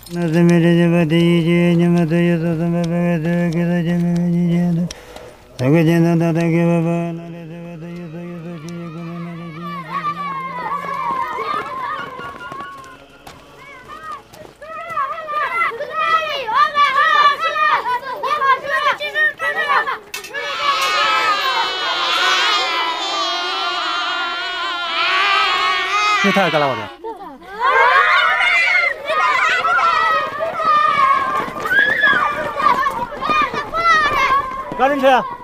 那是没这个第一句，你们都有说什么？给他见面没见的，那个见到他给爸爸，那里这个都有说去可能那里去。 你太干了，我的。 赶紧去！